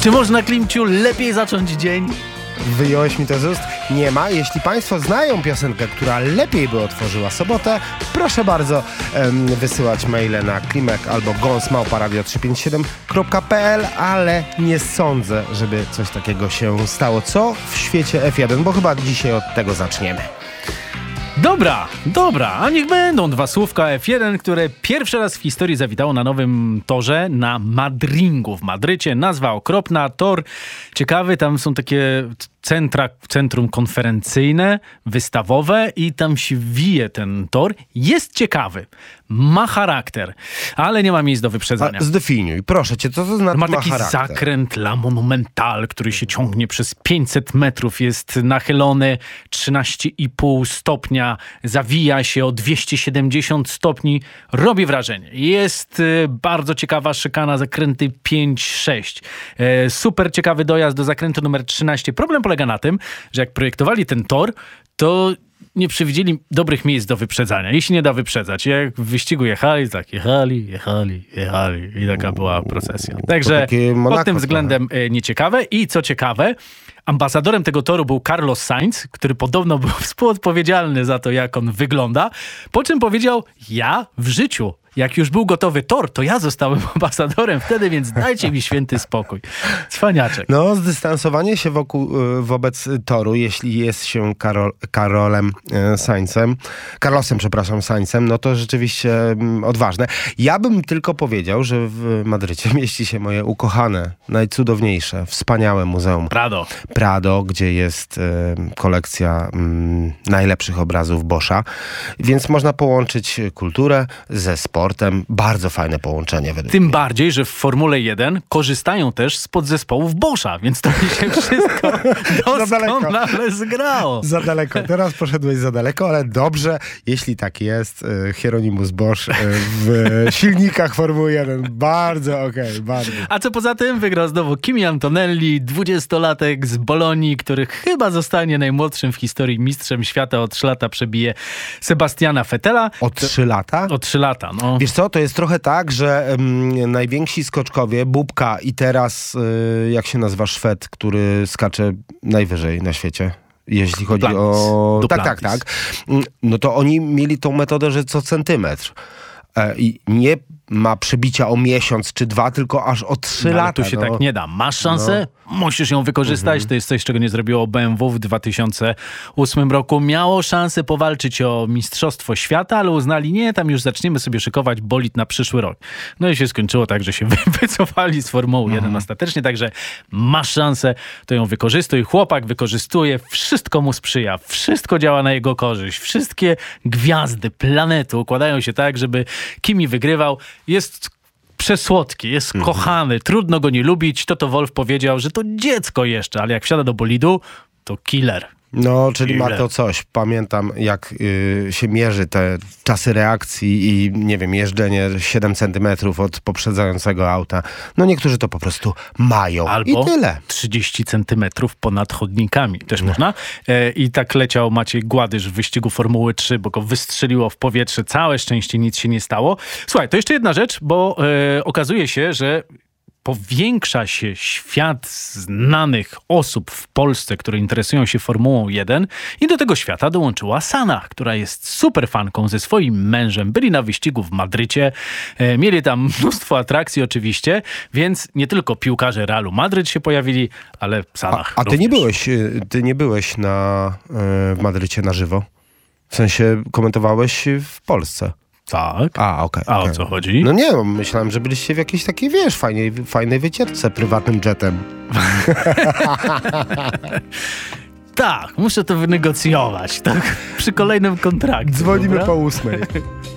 Czy można, Klimciu, lepiej zacząć dzień? Wyjąłeś mi to z ust? Nie ma. Jeśli Państwo znają piosenkę, która lepiej by otworzyła sobotę, proszę bardzo wysyłać maile na klimek albo gons@radio357.pl, ale nie sądzę, żeby coś takiego się stało. Co w świecie F1? Bo chyba dzisiaj od tego zaczniemy. Dobra, a niech będą dwa słówka F1, które pierwszy raz w historii zawitało na nowym torze na Madringu w Madrycie. Nazwa okropna, tor ciekawy, tam są takie centrum konferencyjne, wystawowe i tam się wije ten tor. Jest ciekawy, ma charakter, ale nie ma miejsc do wyprzedzania. Zdefiniuj, proszę cię, co to znaczy ma taki charakter? zakręt La Monumental, który się ciągnie przez 500 metrów, jest nachylony 13,5 stopnia, zawija się o 270 stopni, robi wrażenie. Jest bardzo ciekawa szykana, zakręty 5-6. Super ciekawy dojazd do zakrętu numer 13. Problem polega na tym, że jak projektowali ten tor, to nie przewidzieli dobrych miejsc do wyprzedzania. I się nie da wyprzedzać. Jak w wyścigu jechali i taka była procesja. Także pod tym względem nieciekawe. I co ciekawe, ambasadorem tego toru był Carlos Sainz, który podobno był współodpowiedzialny za to, jak on wygląda. Po czym powiedział, ja w życiu, jak już był gotowy tor, to ja zostałem ambasadorem wtedy, więc dajcie mi święty spokój. Cwaniaczek. No, zdystansowanie się wobec toru, jeśli jest się Carlosem Sainzem, no to rzeczywiście odważne. Ja bym tylko powiedział, że w Madrycie mieści się moje ukochane, najcudowniejsze, wspaniałe muzeum Prado, gdzie jest kolekcja najlepszych obrazów Boscha, więc można połączyć kulturę ze sportem. Bardzo fajne połączenie według mnie. Tym bardziej, że w Formule 1 korzystają też z podzespołów Boscha, więc to mi się wszystko doskonale zgrało. Za daleko. Teraz poszedłeś za daleko, ale dobrze, jeśli tak jest. Hieronymus Bosch w silnikach Formuły 1. Bardzo okej, bardzo. A co poza tym wygrał znowu Kimi Antonelli, 20-latek z Bolonii, który chyba zostanie najmłodszym w historii mistrzem świata. O 3 lata przebije Sebastiana Vettela. O 3 lata? O 3 lata, no. Wiesz co, to jest trochę tak, że najwięksi skoczkowie, Bubka i teraz, jak się nazywa Szwed, który skacze najwyżej na świecie, jeśli chodzi o... Duplantis. Tak. No to oni mieli tą metodę, że co centymetr. I nie ma przebicia o miesiąc czy 2, tylko aż o 3 lata. Tu się tak nie da. Masz szansę, musisz ją wykorzystać. To jest coś, czego nie zrobiło BMW w 2008 roku. Miało szansę powalczyć o Mistrzostwo Świata, ale uznali, nie, tam już zaczniemy sobie szykować bolid na przyszły rok. No i się skończyło tak, że się wycofali z Formuły 1 ostatecznie, także masz szansę, to ją wykorzystuj. Chłopak wykorzystuje, wszystko mu sprzyja, wszystko działa na jego korzyść. Wszystkie gwiazdy, planety układają się tak, żeby Kimi wygrywał. Jest przesłodki, jest kochany, trudno go nie lubić. Toto Wolff powiedział, że to dziecko jeszcze, ale jak wsiada do bolidu, to killer. No, czyli ma to coś. Pamiętam, jak się mierzy te czasy reakcji i, nie wiem, jeżdżenie 7 centymetrów od poprzedzającego auta. No niektórzy to po prostu mają. Albo i tyle. 30 centymetrów ponad chodnikami. Też można. I tak leciał Maciej Gładysz w wyścigu Formuły 3, bo go wystrzeliło w powietrze. Całe szczęście nic się nie stało. Słuchaj, to jeszcze jedna rzecz, bo okazuje się, że powiększa się świat znanych osób w Polsce, które interesują się Formułą 1 i do tego świata dołączyła Sanach, która jest super fanką ze swoim mężem. Byli na wyścigu w Madrycie, mieli tam mnóstwo atrakcji oczywiście, więc nie tylko piłkarze Realu Madryt się pojawili, ale Sanach A ty nie byłeś w Madrycie na żywo? W sensie komentowałeś w Polsce? Tak. Okej. A o co chodzi? No nie, myślałem, że byliście w jakiejś takiej, fajnej wycieczce prywatnym jetem. Tak, muszę to wynegocjować, tak? Przy kolejnym kontrakcie. Dzwonimy po 8.